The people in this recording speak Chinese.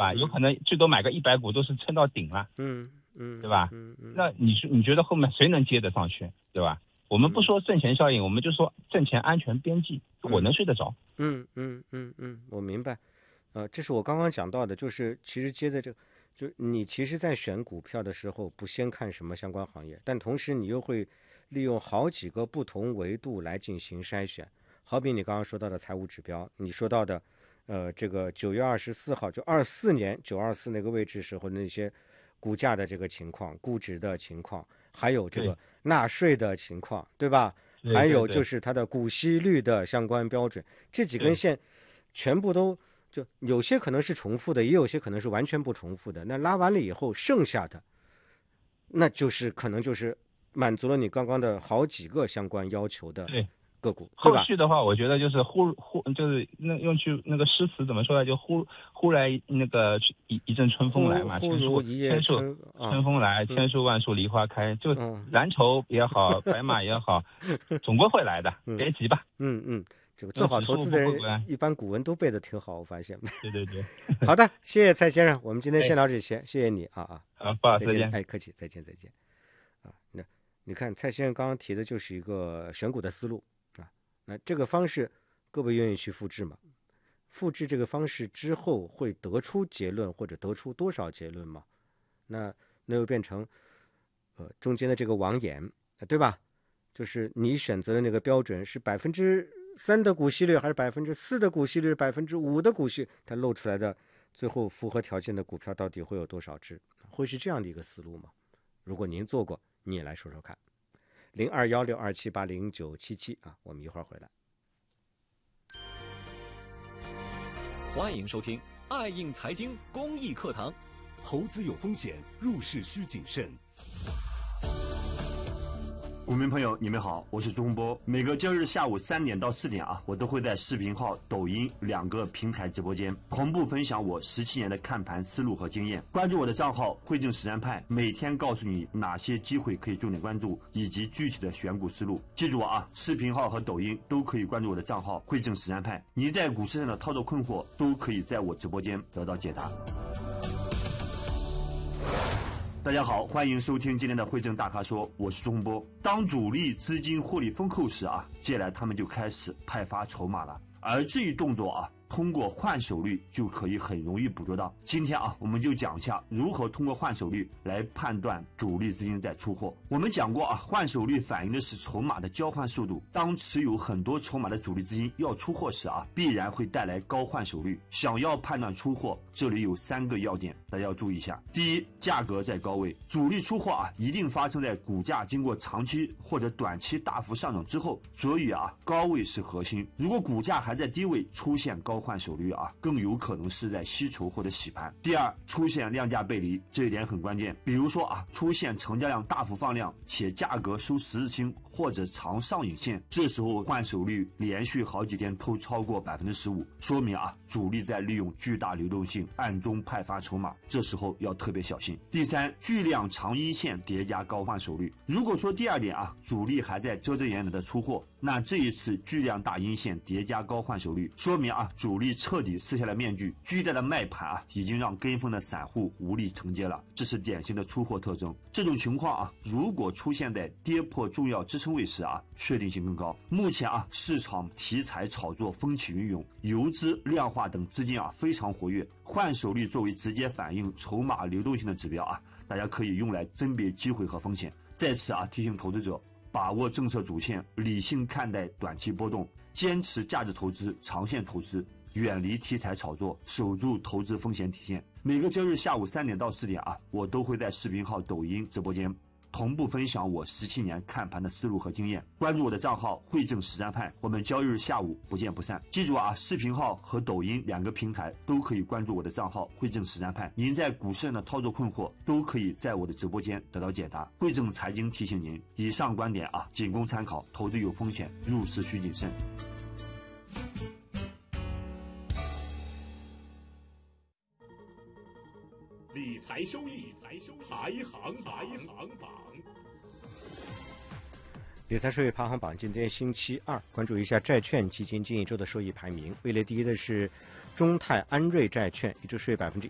吧？有可能最多买个100股都是撑到顶了，对吧？那你觉得后面谁能接得上去，对吧？我们不说挣钱效应，我们就说挣钱安全边际，我能睡得着。 我明白。这是我刚刚讲到的，就是其实接的这个，就你其实在选股票的时候，不先看什么相关行业，但同时你又会利用好几个不同维度来进行筛选。好比你刚刚说到的财务指标，你说到的，这个9月24号，就24年924那个位置时候那些股价的这个情况、估值的情况，还有这个纳税的情况，对吧？还有就是它的股息率的相关标准，这几根线全部都就有些可能是重复的，也有些可能是完全不重复的。那拉完了以后，剩下的那就是可能就是满足了你刚刚的好几个相关要求的个股。 后续的话，我觉得就是就是用句那个诗词怎么说呢？就忽来那个一阵春风来嘛， 忽如一夜春风来，千树万树梨花开。就蓝筹也好，白马也好，总归会来的，别急吧。 这个做好投资的人，一般古文都背得挺好，我发现。 对。 好的，谢谢蔡先生，我们今天先聊这些，谢谢你啊。 好，不好，再见。 客气，再见。那你看蔡先生刚刚提的就是一个选股的思路啊，那这个方式各位愿意去复制吗？复制这个方式之后会得出结论或者得出多少结论吗？那又变成中间的这个网眼，对吧？就是你选择的那个标准是3%的股息率，还是4%的股息率，5%的股息，它露出来的最后符合条件的股票到底会有多少只？会是这样的一个思路吗？如果您做过，你也来说说看。021627809777啊，我们一会儿回来。 欢迎收听爱映财经公益课堂。 投资有风险，入市需谨慎。股民朋友，你们好，我是钟波。每个周日下午3点到4点啊，我都会在视频号、抖音2个平台直播间同步分享我17年的看盘思路和经验。关注我的账号汇正实战派，每天告诉你哪些机会可以重点关注，以及具体的选股思路。记住啊，视频号和抖音都可以关注我的账号汇正实战派。您在股市上的操作困惑，都可以在我直播间得到解答。大家好，欢迎收听今天的汇正大咖说，我是钟波。当主力资金获利丰厚时啊，接下来他们就开始派发筹码了，而这一动作啊，通过换手率就可以很容易捕捉到。今天啊，我们就讲一下如何通过换手率来判断主力资金在出货。我们讲过啊，换手率反映的是筹码的交换速度。当持有很多筹码的主力资金要出货时啊，必然会带来高换手率。想要判断出货，这里有3个要点，大家要注意一下。第一，价格在高位，主力出货啊，一定发生在股价经过长期或者短期大幅上涨之后，所以啊，高位是核心。如果股价还在低位出现高换手率啊，更有可能是在吸筹或者洗盘。第二，出现量价背离，这一点很关键。比如说啊，出现成交量大幅放量，且价格收十字星或者长上影线，这时候换手率连续好几天都超过15%，说明啊，主力在利用巨大流动性暗中派发筹码，这时候要特别小心。第三，巨量长阴线叠加高换手率。如果说第二点啊，主力还在遮遮掩掩的出货，那这一次巨量大阴线叠加高换手率，说明啊，主力彻底撕下了面具，巨大的卖盘啊，已经让跟风的散户无力承接了，这是典型的出货特征。这种情况啊，如果出现在跌破重要支撑位时啊，确定性更高。目前啊，市场题材炒作风起云涌，游资、量化等资金啊非常活跃，换手率作为直接反映筹码流动性的指标啊，大家可以用来甄别机会和风险。在此啊，提醒投资者把握政策主线，理性看待短期波动，坚持价值投资、长线投资，远离题材炒作，守住投资风险底线。每个周日下午3点到4点啊，我都会在视频号、抖音直播间同步分享我17年看盘的思路和经验。关注我的账号汇正实战派，我们交易日下午不见不散。记住啊，视频号和抖音2个平台都可以关注我的账号汇正实战派。您在股市上的操作困惑，都可以在我的直播间得到解答。汇正财经提醒您，以上观点啊，仅供参考，投资有风险，入市需谨慎。 理财收益排行榜。 理财收益排行榜，今天星期2，关注一下债券基金近1周的收益排名。位列第一的是中泰安瑞债券，1周收益